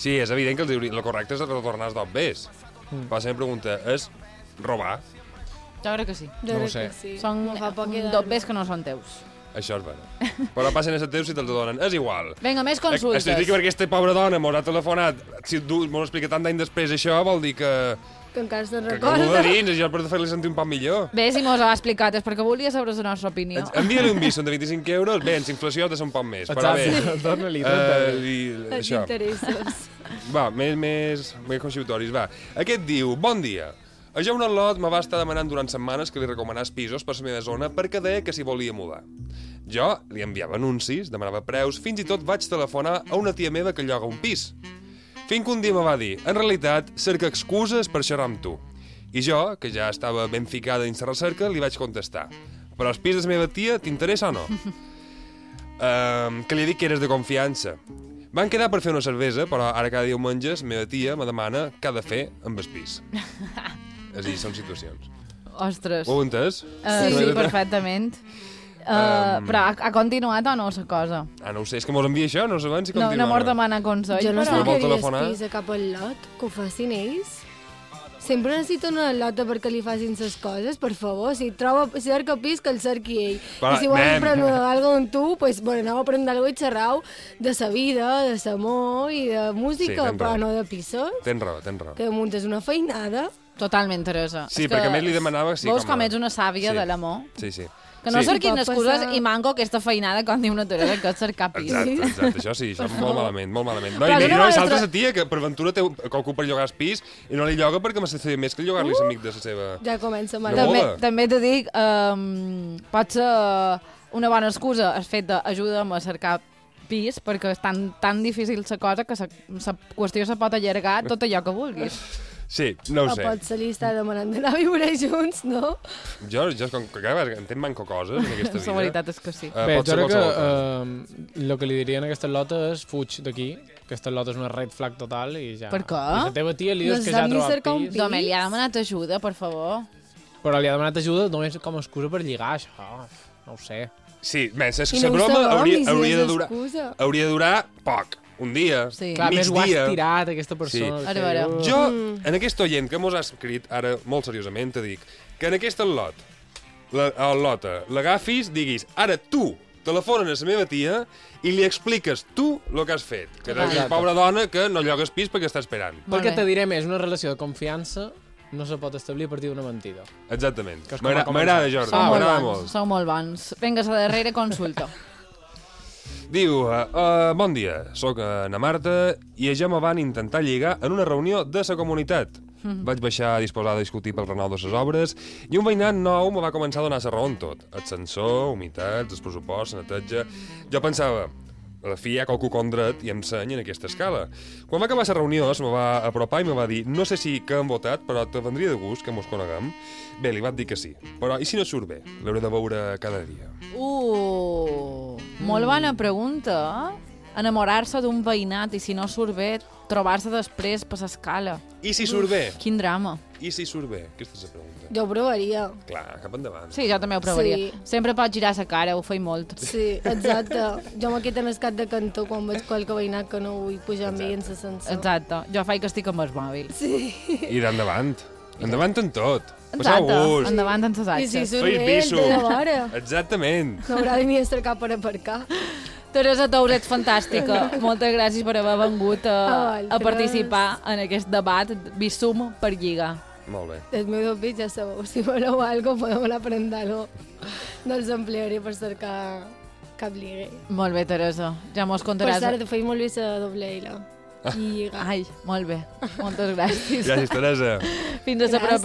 Sí, és evident que el correcte és retornar els dobbers. Però la meva pregunta és robar? Jo crec que sí. Jo No ho crec sé. que sí. Són Me fa por quedar-me. dobbers que no són teus. Això és vera. Però passen a ser teus si te'ls donen. És igual. Vinga, més consultes. Estic que perquè aquesta pobra dona m'ho ha telefonat. Si m'ho explica tant d'any després, això vol dir que Que encara se'n que algú de recorda. dins, això per fer-li sentir un poc millor. Bé, si mos ho ha explicat és perquè volia saber la nostra opinió. Envia-li un bison de 25 euros. Bé, en inflació ha de ser un poc més. Però bé, Torna-li. Els això. interessos. Va, més consultoris, va. Aquest diu, bon dia. A jo un al·lot me va estar demanant durant setmanes que li recomanés pisos per la meva zona perquè deia que s'hi volia mudar. Jo li enviava anuncis, demanava preus, fins i tot vaig telefonar a una tia meva que lloga un pis. Fins que un dia me va dir, en realitat, cerca excuses per xerrar amb tu. I jo, que ja estava ben ficada dins la recerca, li vaig contestar. Però els pis de la meva tia t'interessa o no? Que li he dit que eres de confiança. Van quedar per fer una cervesa, però ara cada diumenge la meva tia me demana què ha de fer amb el pis. És a dir, són situacions. Ostres. Ho heu entès? Sí, perfectament. Però ha continuat o no la cosa? Ah, no ho sé, és que mos envia això, no sabem si No, continua. no mos demana consell, Jo no sé però... vol què telefonar? dius cap al lot, que ho facin ells. Sempre necessito una lota perquè li facin ses coses, per favor. Si troba cerca pis, que el cerqui ell. Però, I si vol nen. aprendre alguna amb tu, pues, bueno, aneu a aprendre alguna i xerrau de sa vida, de l'amor i de música, Sí, tens però raó. no de pisos. Tens raó, tens raó. Que muntes una feinada. Totalment, Teresa. Sí, És que perquè a més li demanava... Sí, veus com ets una sàvia de l'amor? Sí, sí. Que no sí. cerquin Pot excuses passar. i manco aquesta feinada, com diu una Teresa, que és cercar pis. Exacte, això sí, això molt malament, molt malament. No, Però i no no, és l'altra tra- la tia, que per ventura té qualcú per llogar el pis i no li lloga perquè m'ha fet més que llogar-li l'amic de la seva... Ja comença No mal. vol. També, Mola. també t'ho dic, pot ser una bona excusa el fet d'ajuda'm a cercar pis, perquè és tan difícil la cosa que la qüestió se pot allargar tot allò que vulguis. Sí, no ho O sé. potser li està demanant d'anar a viure junts, no? Jo com que cada vegada entenc manco coses en aquesta vida... La veritat és que sí. Bé, pot jo ser crec que qualsevol cosa. el que li dirien a aquesta lota és fuig d'aquí. Aquesta lota és una red flag total i ja... Per què? I la teva tia li No dius que ja ha sap ni trobat cercar un pis, pis. Home, li ha demanat ajuda, per favor. però li ha demanat ajuda només com a excusa per lligar, això. No ho sé. Sí, bé, I la no ho broma sabem, i si hauria és de durar... excusa. Hauria de durar poc. Un dia, Sí. Clar, més ho has migdia. tirat, aquesta persona. Sí. Ara, ara. Jo, en aquest oient que mos ha escrit, ara molt seriosament, te dic que en aquest al·lot, l'agafis, diguis, ara tu telefonen a la meva tia i li expliques tu el que has fet. Que és Exacte. una pobra dona que no llogues pis perquè està esperant. Molt Perquè bé. te diré més, una relació de confiança no se pot establir a partir d'una mentida. Exactament. Que és com ha començat. M'agrada, Jordi, Sou molt m'agrada bons, molt. sou molt bons. Vinga, la darrera consulta. Diu, bon dia, sóc na Marta i ja me van intentar lligar en una reunió de la comunitat. Vaig baixar disposada a discutir pel renou de les obres i un veïnat nou me va començar a donar la raó en tot. Ascensor, humitats, el pressupost, la neteja... Jo pensava, a la fi hi ha qualcú condret i em seny en aquesta escala. Quan va acabar la reunió, se me va apropar i me va dir no sé si que han votat, però te vendria de gust que mos coneguem. Bé, li vaig dir que sí. Però i si no surt bé? L'hauré de veure cada dia. Molt bona pregunta. Enamorar-se d'un veïnat i si no surt bé, trobar-se després per l'escala. I si surt bé? Quin drama. I si surt bé? Aquesta és la pregunta. Jo ho provaria. Clar, cap endavant. Sí, jo també ho provaria. Sí. Sempre pots girar la cara, ho faig molt. Sí, exacte. Jo m'he quedat en el cap de cantó quan veig qualque veïnat que no vull pujar amb ell en l'ascensor. Exacte. Jo faig que estic amb el mòbil. Sí. I d'endavant. Endavant en tot. Passeu Exacte. gust. Endavant en les I si atxes. surt Feis bé, el piso. té de vora. Exactament. No haurà de ni estar cap per aparcar. Teresa Tous, ets fantàstica. Moltes gràcies per haver vengut a participar en aquest debat Bisum per lligar. Molt bé. Els meus dobbis ja sabeu, si voleu alguna cosa, podem anar a prendre alguna cosa. No els emplearé per cercar cap ligue. Molt bé, Teresa. Ja mos Per contaràs. cert, feim molt bé la doble L. I Ai, molt bé. Moltes gràcies. Gràcies, Teresa. Fins a la Gràcies. propera.